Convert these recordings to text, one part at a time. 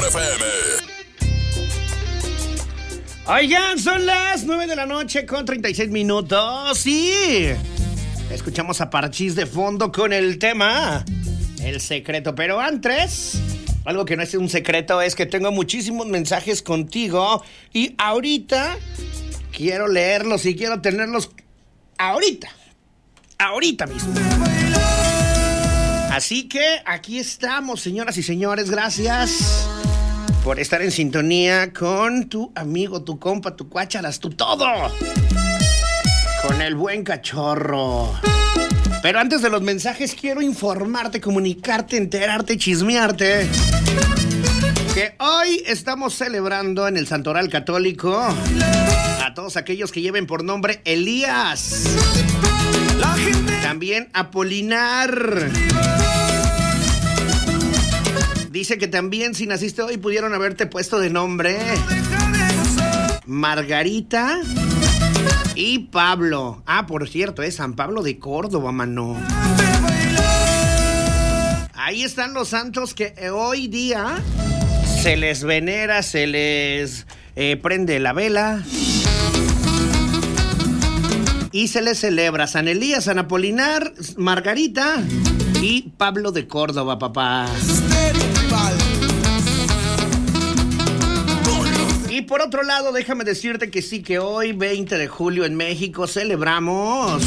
FM. Oigan, son las 9 de la noche con 36 minutos y escuchamos a Parchís de fondo con el tema El Secreto. Pero antes, algo que no es un secreto es que tengo muchísimos mensajes contigo y ahorita quiero leerlos y quiero tenerlos ahorita mismo. Así que aquí estamos, señoras y señores, gracias por estar en sintonía con tu amigo, tu compa, tu cuácharas, tu todo. Con el buen cachorro. Pero antes de los mensajes quiero informarte, comunicarte, enterarte, chismearte que hoy estamos celebrando en el Santoral Católico a todos aquellos que lleven por nombre Elías. También Apolinar. Dice que también si naciste hoy pudieron haberte puesto de nombre Margarita y Pablo. Ah, por cierto, es San Pablo de Córdoba, mano. Ahí están los santos que hoy día se les venera, se les prende la vela y se les celebra. San Elías, San Apolinar, Margarita y Pablo de Córdoba, papá. Y por otro lado, déjame decirte que sí, que hoy, 20 de julio en México, celebramos...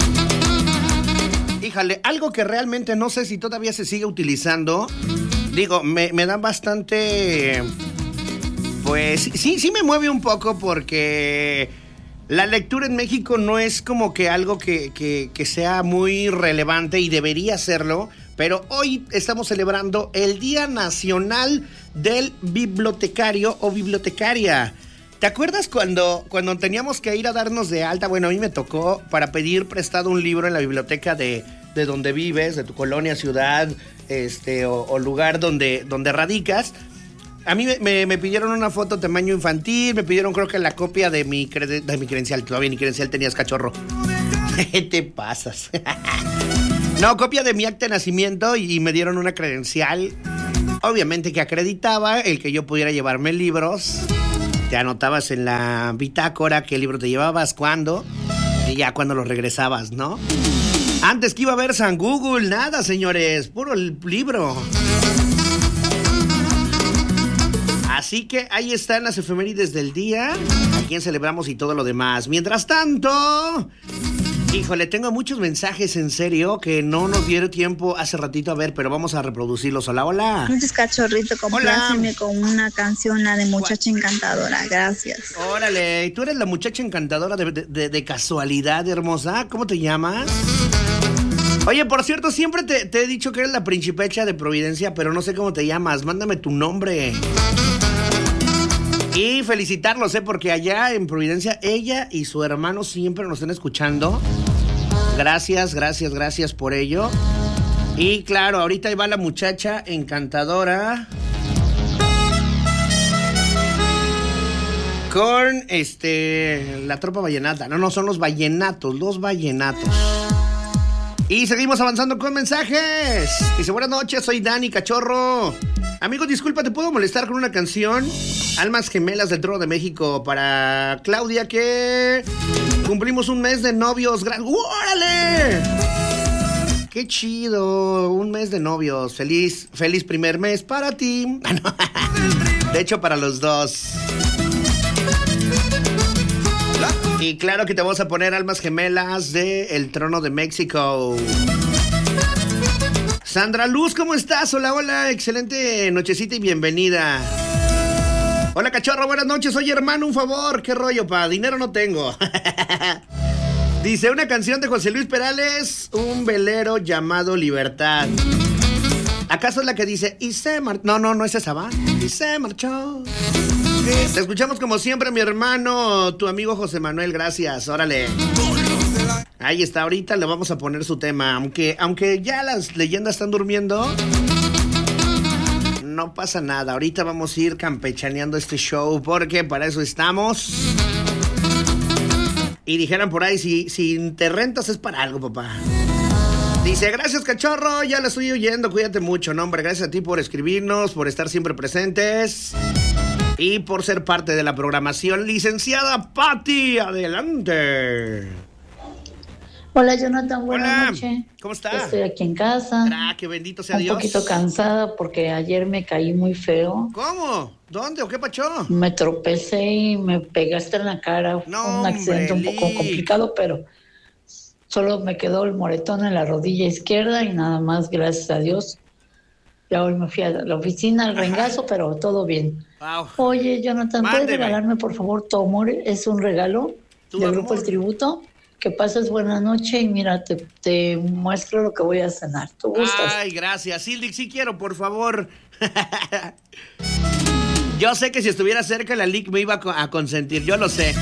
Híjale, algo que realmente no sé si todavía se sigue utilizando. Digo, me da bastante... Pues sí me mueve un poco porque la lectura en México no es como que algo que sea muy relevante y debería serlo. Pero hoy estamos celebrando el Día Nacional del Bibliotecario o Bibliotecaria. ¿Te acuerdas cuando teníamos que ir a darnos de alta? Bueno, a mí me tocó para pedir prestado un libro en la biblioteca de donde vives, de tu colonia, ciudad, o lugar donde radicas. A mí me pidieron una foto tamaño infantil, me pidieron creo que la copia de mi credencial. Todavía ni credencial tenías, cachorro. ¿Qué te pasas? No, copia de mi acta de nacimiento y me dieron una credencial, obviamente que acreditaba el que yo pudiera llevarme libros. Te anotabas en la bitácora qué libro te llevabas, cuándo, y ya cuando los regresabas, ¿no? Antes que iba a haber San Google, nada, señores, puro el libro. Así que ahí están las efemérides del día, a quien celebramos y todo lo demás. Mientras tanto... Híjole, tengo muchos mensajes en serio que no nos dieron tiempo hace ratito a ver, pero vamos a reproducirlos. Hola, hola. Muchas cachorrito, compláceme con una canción, la de Muchacha Encantadora, gracias. Órale, ¿tú eres la muchacha encantadora de casualidad, hermosa? ¿Cómo te llamas? Oye, por cierto, siempre te he dicho que eres la principecha de Providencia, pero no sé cómo te llamas. Mándame tu nombre. Y felicitarlos, porque allá en Providencia ella y su hermano siempre nos están escuchando. Gracias por ello. Y claro, ahorita ahí va la muchacha encantadora con la tropa vallenata. No, son los vallenatos. Y seguimos avanzando con mensajes. Dice, buenas noches, soy Dani Cachorro. Amigo, disculpa, ¿te puedo molestar con una canción? Almas Gemelas del Trono de México para Claudia, que cumplimos un mes de novios. ¡Órale! ¡Qué chido! Un mes de novios. Feliz primer mes para ti. De hecho, para los dos. Y claro que te vamos a poner Almas Gemelas de El Trono de México. Sandra Luz, ¿cómo estás? Hola, excelente nochecita y bienvenida. Hola, cachorro, buenas noches. Oye, hermano, un favor, ¿qué rollo, pa? Dinero no tengo. Dice, una canción de José Luis Perales, un velero llamado Libertad. ¿Acaso es la que dice, y se marchó? No es esa, ¿va? Y se marchó. Te escuchamos como siempre, mi hermano, tu amigo José Manuel, gracias, órale. Ahí está, ahorita le vamos a poner su tema, aunque ya las leyendas están durmiendo, no pasa nada, ahorita vamos a ir campechaneando este show, porque para eso estamos. Y dijeran por ahí, si te rentas es para algo, papá. Dice, gracias, cachorro, ya la estoy oyendo, cuídate mucho. No, hombre, gracias a ti por escribirnos, por estar siempre presentes y por ser parte de la programación. Licenciada Patti, adelante. Hola, Jonathan, buenas noches. ¿Cómo estás? Estoy aquí en casa. Que bendito sea Dios. Un poquito cansada porque ayer me caí muy feo. ¿Cómo? ¿Dónde o qué pacho? Me tropecé y me pegaste en la cara. No, fue un accidente un poco complicado, pero solo me quedó el moretón en la rodilla izquierda y nada más, gracias a Dios. Ya hoy me fui a la oficina, al rengazo, pero todo bien. Wow. Oye, Jonathan, ¿puedes regalarme, por favor, tu amor? Es un regalo del grupo El Tributo. Que pases buena noche y mira, te muestro lo que voy a cenar. ¿Tú gustas? Ay, gracias. Sildic, sí quiero, por favor. Yo sé que si estuviera cerca la Lic me iba a consentir, yo lo sé.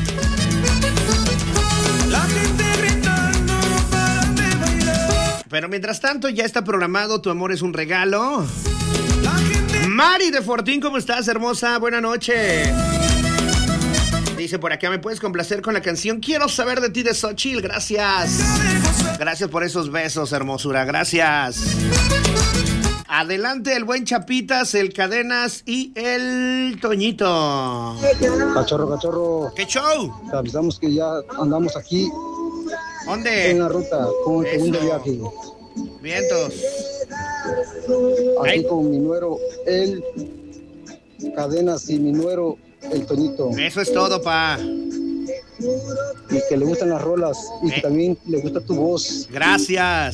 Pero mientras tanto ya está programado Tu Amor es un Regalo. Mari de Fortín, ¿cómo estás, hermosa? Buena noche. Dice por acá, ¿me puedes complacer con la canción Quiero saber de ti de Xochitl? Gracias. Gracias por esos besos, hermosura. Gracias. Adelante el buen Chapitas, el Cadenas y el Toñito. Cachorro. ¿Qué show? Te avisamos que ya andamos aquí. ¿Dónde? En la ruta, con el segundo viaje. Vientos. Aquí con mi nuero, el Cadenas, y mi nuero, el Toñito. Eso es todo, pa. Y que le gustan las rolas y que también le gusta tu voz. Gracias.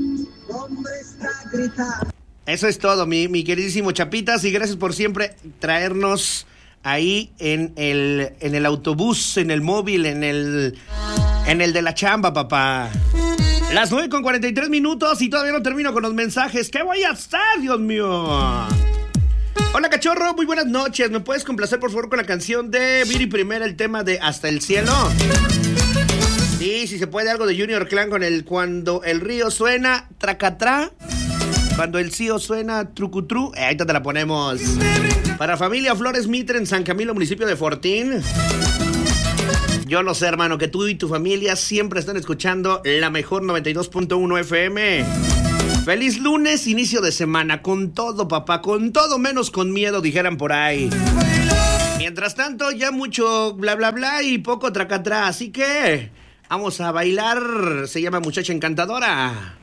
Eso es todo, mi queridísimo Chapitas, y gracias por siempre traernos ahí en el autobús, en el móvil, en el de la chamba, papá. Las 9:43 y todavía no termino con los mensajes. ¿Qué voy a hacer, Dios mío? Hola, cachorro, muy buenas noches. ¿Me puedes complacer, por favor, con la canción de Viri Primera, el tema de Hasta el Cielo? Sí, si se puede, algo de Junior Clan con el Cuando el río suena, tracatrá. Cuando el cío suena, trucutru. Ahorita te la ponemos. Para familia Flores Mitre en San Camilo, municipio de Fortín. Yo lo sé, hermano, que tú y tu familia siempre están escuchando la mejor 92.1 FM. Feliz lunes, inicio de semana, con todo, papá, con todo menos con miedo, dijeran por ahí. Mientras tanto, ya mucho bla bla bla y poco tracatrá, así que vamos a bailar. Se llama Muchacha Encantadora.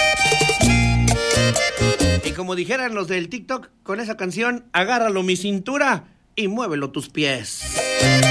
Y como dijeran los del TikTok, con esa canción, agárralo mi cintura y muévelo tus pies.